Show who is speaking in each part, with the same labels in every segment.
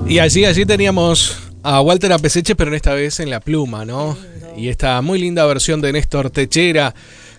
Speaker 1: Y allí teníamos a Walter Apeseche, pero en esta vez en la pluma, ¿no? Y esta muy linda versión de Néstor Techera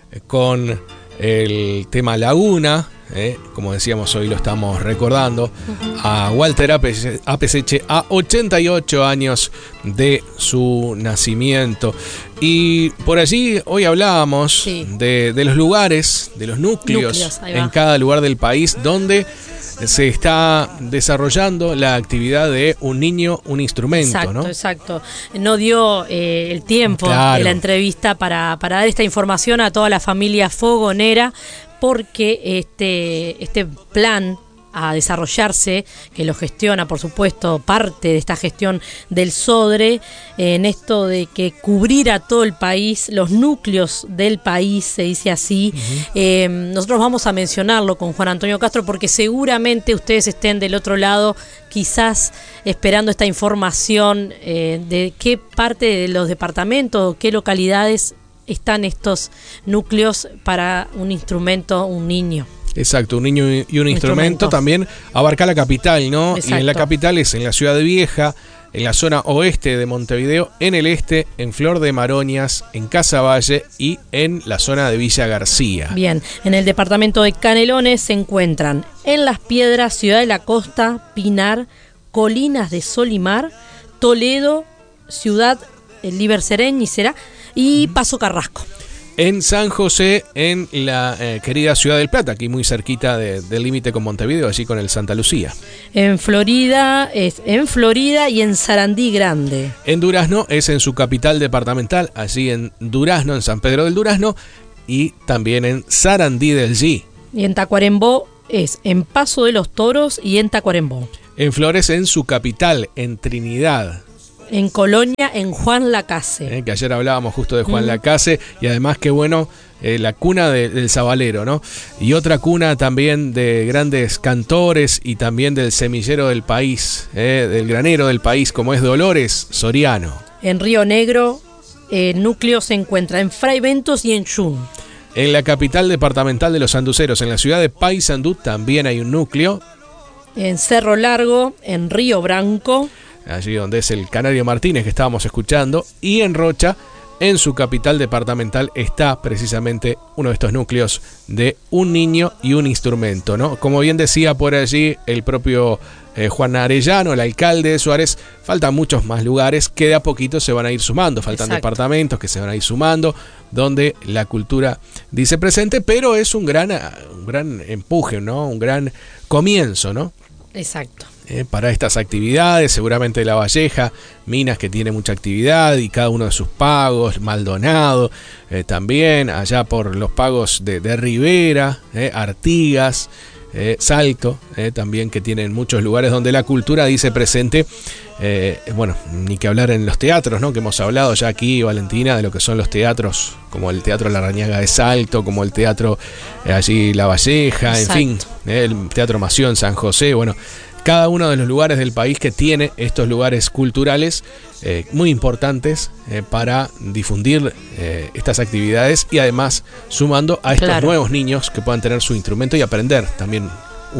Speaker 1: con el tema Laguna, como decíamos, hoy lo estamos recordando, a Walter Apeseche a 88 años de su nacimiento. Y por allí hoy hablábamos de los lugares, de los núcleos en cada lugar del país donde se está desarrollando la actividad de un niño, un instrumento,
Speaker 2: exacto,
Speaker 1: ¿no?
Speaker 2: Exacto. No dio el tiempo de la entrevista para dar esta información a toda la familia fogonera, porque este plan a desarrollarse, que lo gestiona, por supuesto, parte de esta gestión del SODRE, en esto de que cubrir a todo el país, los núcleos del país, se dice así. Nosotros vamos a mencionarlo con Juan Antonio Castro, porque seguramente ustedes estén del otro lado, quizás esperando esta información de qué parte de los departamentos, qué localidades están estos núcleos para un instrumento, un niño.
Speaker 1: Exacto, un niño y un instrumento también abarca la capital, ¿no?
Speaker 2: Exacto.
Speaker 1: Y en la capital es en la Ciudad Vieja, en la zona oeste de Montevideo, en el este, en Flor de Maroñas, en Casaballe y en la zona de Villa García.
Speaker 2: Bien, en el departamento de Canelones se encuentran en Las Piedras, Ciudad de la Costa, Pinar, Colinas de Sol y Mar, Toledo, Ciudad Libercereñicera y Paso Carrasco.
Speaker 1: En San José, en la querida Ciudad del Plata, aquí muy cerquita del límite con Montevideo, allí con el Santa Lucía.
Speaker 2: En Florida y en Sarandí Grande.
Speaker 1: En Durazno es en su capital departamental, allí en Durazno, en San Pedro del Durazno, y también en Sarandí del G.
Speaker 2: Y en Tacuarembó es en Paso de los Toros y en Tacuarembó.
Speaker 1: En Flores, en su capital, en Trinidad.
Speaker 2: En Colonia, en Juan Lacase.
Speaker 1: Que ayer hablábamos justo de Juan Lacase, y además qué bueno, la cuna del Sabalero, ¿no? Y otra cuna también de grandes cantores y también del semillero del país, del granero del país, como es Dolores Soriano.
Speaker 2: En Río Negro, el núcleo se encuentra en Fray Bentos y en Yun.
Speaker 1: En la capital departamental de los Sanduceros, en la ciudad de Paysandú, también hay un núcleo.
Speaker 2: En Cerro Largo, en Río Branco,
Speaker 1: allí donde es el Canario Martínez que estábamos escuchando, y en Rocha, en su capital departamental, está precisamente uno de estos núcleos de un niño y un instrumento, ¿no? Como bien decía por allí el propio Juan Arellano, el alcalde de Suárez, faltan muchos más lugares que de a poquito se van a ir sumando, faltan departamentos que se van a ir sumando, donde la cultura dice presente, pero es un gran empuje, ¿no? Un gran comienzo, ¿no?
Speaker 2: Exacto.
Speaker 1: Para estas actividades, seguramente La Valleja, Minas, que tiene mucha actividad, y cada uno de sus pagos, Maldonado, también allá por los pagos de Rivera, Artigas, Salto, también, que tienen muchos lugares donde la cultura dice presente. Bueno, ni que hablar en los teatros, ¿no? Que hemos hablado ya aquí, Valentina, de lo que son los teatros, como el Teatro Larrañaga de Salto, como el Teatro allí La Valleja, en fin, el Teatro Mació en San José. Bueno, cada uno de los lugares del país que tiene estos lugares culturales muy importantes para difundir estas actividades, y además sumando a estos nuevos niños que puedan tener su instrumento y aprender también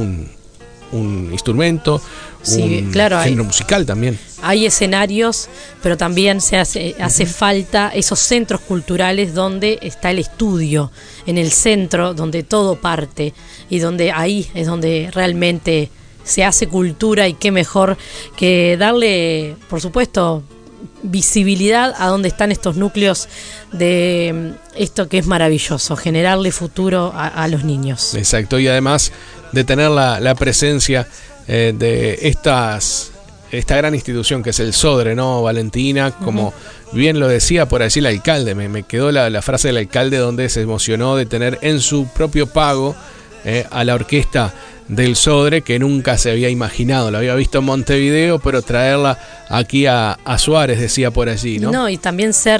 Speaker 1: un instrumento, un género musical también.
Speaker 2: Hay escenarios, pero también se hace falta esos centros culturales donde está el estudio, en el centro donde todo parte, y donde ahí es donde realmente se hace cultura, y qué mejor que darle, por supuesto, visibilidad a donde están estos núcleos de esto que es maravilloso, generarle futuro a los niños.
Speaker 1: Exacto, y además de tener la presencia de esta gran institución que es el SODRE, ¿no, Valentina? Como bien lo decía por allí el alcalde, me quedó la frase del alcalde donde se emocionó de tener en su propio pago a la orquesta del SODRE, que nunca se había imaginado, lo había visto en Montevideo, pero traerla aquí a Suárez, decía por allí, ¿no?
Speaker 2: No, y también ser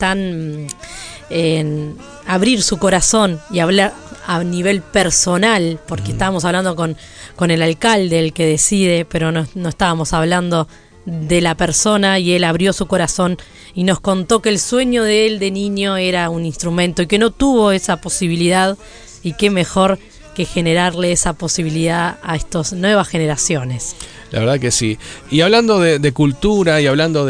Speaker 2: abrir su corazón y hablar a nivel personal, porque estábamos hablando con el alcalde, el que decide, pero no estábamos hablando de la persona, y él abrió su corazón y nos contó que el sueño de él de niño era un instrumento y que no tuvo esa posibilidad, y qué mejor generarle esa posibilidad a estas nuevas generaciones.
Speaker 1: La verdad que sí. Y hablando de cultura y hablando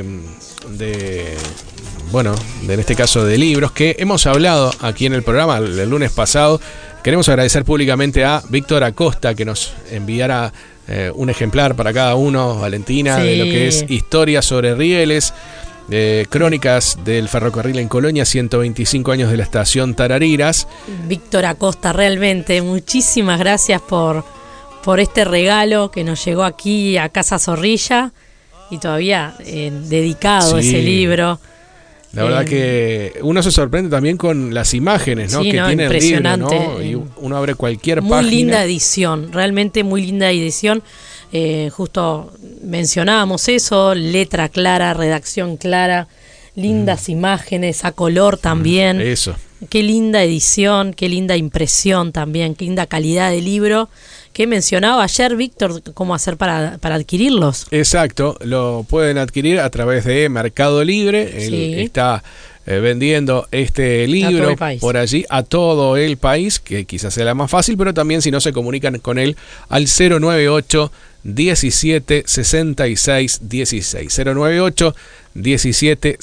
Speaker 1: bueno, en este caso de libros, que hemos hablado aquí en el programa el lunes pasado, queremos agradecer públicamente a Víctor Acosta que nos enviara un ejemplar para cada uno, Valentina, de lo que es Historia sobre Rieles, Crónicas del Ferrocarril en Colonia, 125 años de la estación Tarariras.
Speaker 2: Víctor Acosta, realmente, muchísimas gracias por este regalo que nos llegó aquí a Casa Zorrilla y todavía dedicado ese libro.
Speaker 1: La verdad que uno se sorprende también con las imágenes, ¿no?
Speaker 2: Sí,
Speaker 1: que tiene el libro, ¿no? Y uno abre cualquier página.
Speaker 2: Muy linda edición, realmente muy linda edición. Justo mencionábamos eso, letra clara, redacción clara, lindas imágenes, a color también.
Speaker 1: Eso.
Speaker 2: Qué linda edición, qué linda impresión también, qué linda calidad de libro. Que mencionaba ayer Víctor, cómo hacer para adquirirlos.
Speaker 1: Exacto, lo pueden adquirir a través de Mercado Libre. Él está vendiendo este libro por allí a todo el país, que quizás sea la más fácil, pero también si no se comunican con él al 098 17 66 16. 098 17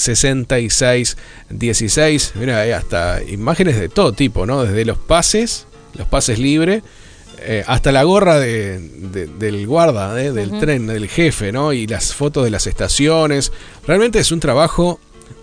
Speaker 1: 66 16. Mira, hay hasta imágenes de todo tipo, ¿no? Desde los pases libres, hasta la gorra del guarda, del tren, del jefe, ¿no? Y las fotos de las estaciones. Realmente es un trabajo.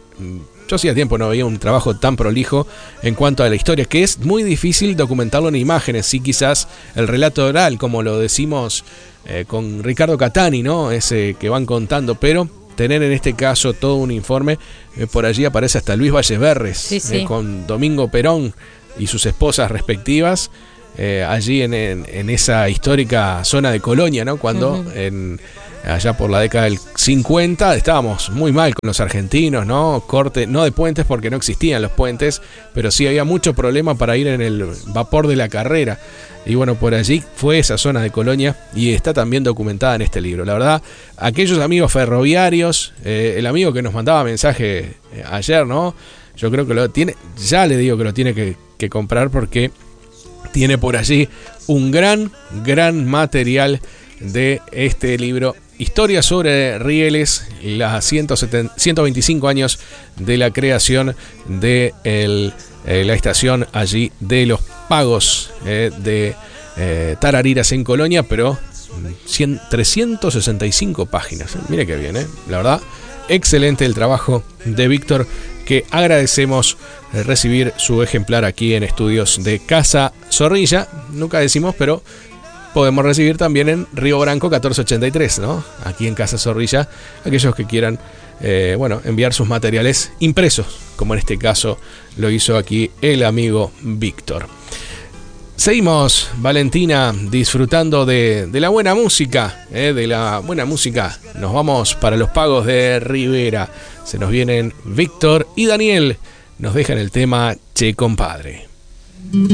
Speaker 1: Yo hacía tiempo no veía un trabajo tan prolijo en cuanto a la historia, que es muy difícil documentarlo en imágenes. Sí, quizás el relato oral, como lo decimos con Ricardo Catani, ¿no? Ese que van contando, pero tener en este caso todo un informe. Por allí aparece hasta Luis Valleverres, con Domingo Perón y sus esposas respectivas. Allí en esa histórica zona de Colonia, ¿no? Cuando allá por la década del 50 estábamos muy mal con los argentinos, ¿no? Corte, no de puentes porque no existían los puentes, pero sí había mucho problema para ir en el vapor de la Carrera. Y bueno, por allí fue esa zona de Colonia y está también documentada en este libro. La verdad, aquellos amigos ferroviarios, el amigo que nos mandaba mensaje ayer, ¿no? Yo creo que lo tiene, ya le digo que lo tiene que comprar porque tiene por allí un gran material de este libro, Historia sobre Rieles, las 125 años de la creación de la estación allí de Los Pagos de Tarariras en Colonia, pero 365 páginas. Mire qué bien, la verdad, excelente el trabajo de Víctor, que agradecemos recibir su ejemplar aquí en estudios de Casa Zorrilla. Nunca decimos, pero podemos recibir también en Río Branco 1483, ¿no? Aquí en Casa Zorrilla, aquellos que quieran enviar sus materiales impresos, como en este caso lo hizo aquí el amigo Víctor. Seguimos, Valentina, disfrutando de la buena música, de la buena música. Nos vamos para los Pagos de Rivera. Se nos vienen Víctor y Daniel. Nos dejan el tema Che Compadre.